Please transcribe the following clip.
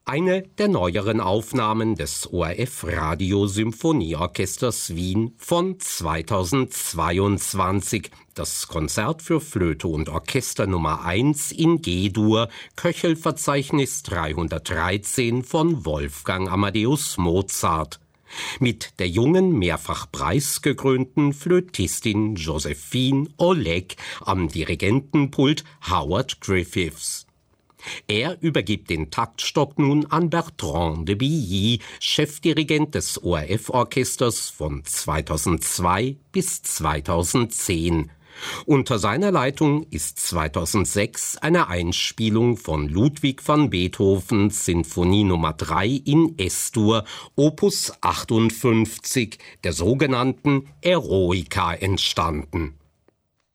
Eine der neueren Aufnahmen des ORF Radiosymphonieorchesters Wien von 2022. Das Konzert für Flöte und Orchester Nummer 1 in G-Dur, Köchelverzeichnis 313 von Wolfgang Amadeus Mozart. Mit der jungen, mehrfach preisgekrönten Flötistin Josephine Oleg am Dirigentenpult Howard Griffiths. Er übergibt den Taktstock nun an Bertrand de Billy, Chefdirigent des ORF-Orchesters von 2002 bis 2010. Unter seiner Leitung ist 2006 eine Einspielung von Ludwig van Beethovens Sinfonie Nummer 3 in S-Dur, Opus 58, der sogenannten Eroica, entstanden.